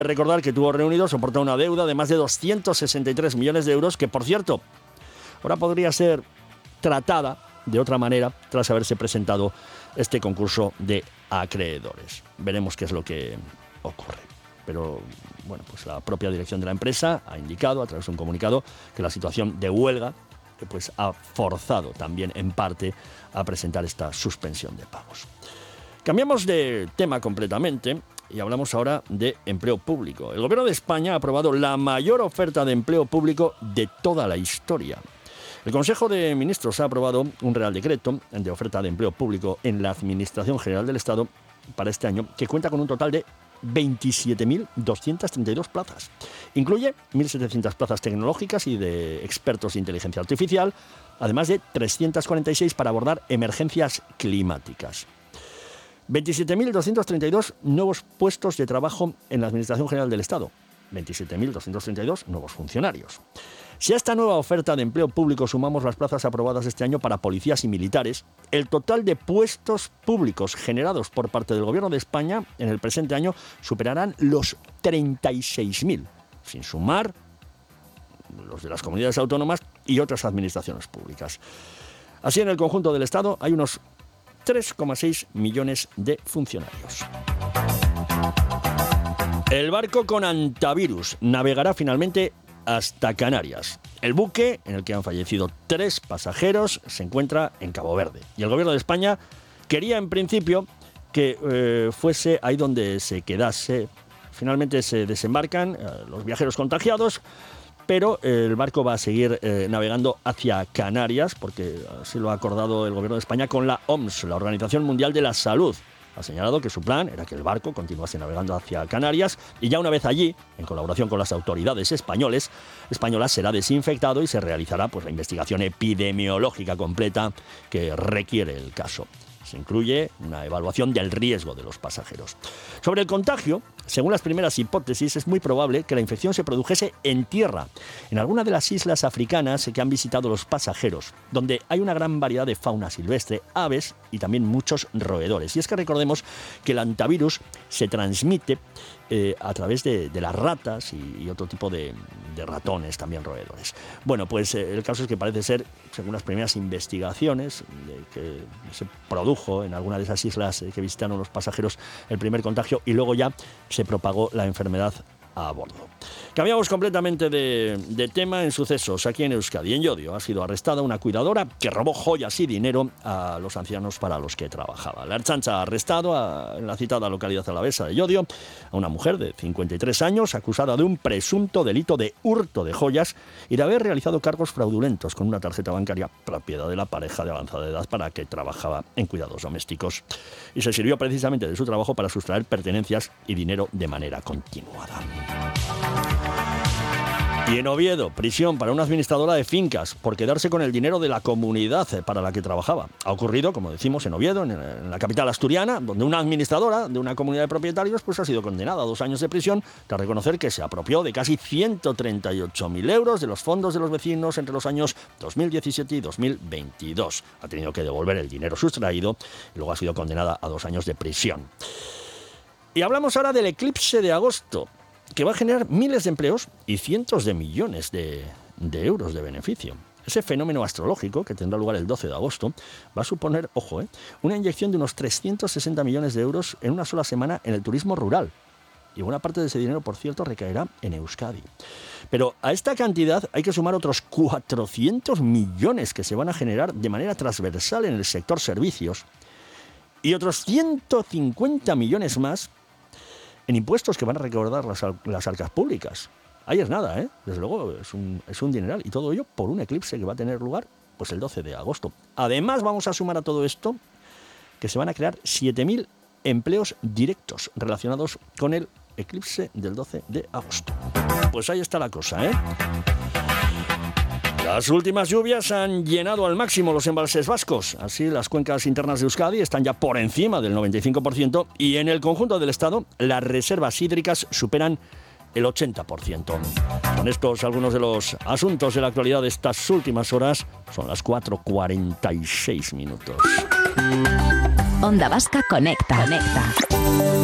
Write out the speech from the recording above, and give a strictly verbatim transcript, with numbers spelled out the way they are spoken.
Recordar que Tubos Reunidos soporta una deuda de más de doscientos sesenta y tres millones de euros que, por cierto, ahora podría ser tratada de otra manera tras haberse presentado este concurso de acreedores. Veremos qué es lo que ocurre. Pero, bueno, pues la propia dirección de la empresa ha indicado a través de un comunicado que la situación de huelga pues ha forzado también en parte a presentar esta suspensión de pagos. Cambiamos de tema completamente y hablamos ahora de empleo público. El Gobierno de España ha aprobado la mayor oferta de empleo público de toda la historia. El Consejo de Ministros ha aprobado un Real Decreto de oferta de empleo público en la Administración General del Estado para este año, que cuenta con un total de veintisiete mil doscientas treinta y dos plazas. Incluye mil setecientas plazas tecnológicas y de expertos de inteligencia artificial, además de trescientas cuarenta y seis para abordar emergencias climáticas. veintisiete mil doscientos treinta y dos nuevos puestos de trabajo en la Administración General del Estado. veintisiete mil doscientos treinta y dos nuevos funcionarios. Si a esta nueva oferta de empleo público sumamos las plazas aprobadas este año para policías y militares, el total de puestos públicos generados por parte del Gobierno de España en el presente año superarán los treinta y seis mil, sin sumar los de las comunidades autónomas y otras administraciones públicas. Así, en el conjunto del Estado hay unos tres coma seis millones de funcionarios. El barco con antivirus navegará finalmente hasta Canarias. El buque, en el que han fallecido tres pasajeros, se encuentra en Cabo Verde. Y el Gobierno de España quería, en principio, que eh, fuese ahí donde se quedase. Finalmente se desembarcan eh, los viajeros contagiados, pero eh, el barco va a seguir eh, navegando hacia Canarias, porque así lo ha acordado el Gobierno de España con la O M S, la Organización Mundial de la Salud. Ha señalado que su plan era que el barco continuase navegando hacia Canarias y ya una vez allí, en colaboración con las autoridades españoles, españolas, será desinfectado y se realizará pues, la investigación epidemiológica completa que requiere el caso. Se incluye una evaluación del riesgo de los pasajeros. Sobre el contagio, según las primeras hipótesis, es muy probable que la infección se produjese en tierra, en alguna de las islas africanas que han visitado los pasajeros, donde hay una gran variedad de fauna silvestre, aves y también muchos roedores. Y es que recordemos que el hantavirus se transmite eh, a través de, de las ratas y, y otro tipo de, de ratones, también roedores. Bueno, pues eh, el caso es que parece ser, según las primeras investigaciones eh, que se produjo en alguna de esas islas eh, que visitaron los pasajeros, el primer contagio, y luego ya se propagó la enfermedad a bordo. Cambiamos completamente de, de tema en sucesos. Aquí en Euskadi, en Llodio, ha sido arrestada una cuidadora que robó joyas y dinero a los ancianos para los que trabajaba. La Ertzaintza ha arrestado a, en la citada localidad alavesa de Llodio a una mujer de cincuenta y tres años acusada de un presunto delito de hurto de joyas y de haber realizado cargos fraudulentos con una tarjeta bancaria propiedad de la pareja de avanzada edad para que trabajaba en cuidados domésticos. Y se sirvió precisamente de su trabajo para sustraer pertenencias y dinero de manera continuada. Y en Oviedo, prisión para una administradora de fincas por quedarse con el dinero de la comunidad para la que trabajaba. Ha ocurrido, como decimos, en Oviedo, en la capital asturiana, donde una administradora de una comunidad de propietarios pues, ha sido condenada a dos años de prisión tras reconocer que se apropió de casi ciento treinta y ocho mil euros de los fondos de los vecinos entre los años dos mil diecisiete y dos mil veintidós. Ha tenido que devolver el dinero sustraído y luego ha sido condenada a dos años de prisión. Y hablamos ahora del eclipse de agosto, que va a generar miles de empleos y cientos de millones de, de euros de beneficio. Ese fenómeno astrológico, que tendrá lugar el doce de agosto, va a suponer, ojo, eh, una inyección de unos trescientos sesenta millones de euros en una sola semana en el turismo rural. Y buena parte de ese dinero, por cierto, recaerá en Euskadi. Pero a esta cantidad hay que sumar otros cuatrocientos millones que se van a generar de manera transversal en el sector servicios y otros ciento cincuenta millones más en impuestos que van a recaudar las, las arcas públicas. Ahí es nada, ¿eh? Desde luego es un, es un dineral. Y todo ello por un eclipse que va a tener lugar pues el doce de agosto. Además, vamos a sumar a todo esto que se van a crear siete mil empleos directos relacionados con el eclipse del doce de agosto. Pues ahí está la cosa, ¿eh? Las últimas lluvias han llenado al máximo los embalses vascos. Así, las cuencas internas de Euskadi están ya por encima del noventa y cinco por ciento y en el conjunto del Estado las reservas hídricas superan el ochenta por ciento. Con estos algunos de los asuntos de la actualidad de estas últimas horas. Son las cuatro cuarenta y seis minutos. Onda Vasca Conecta. Conecta.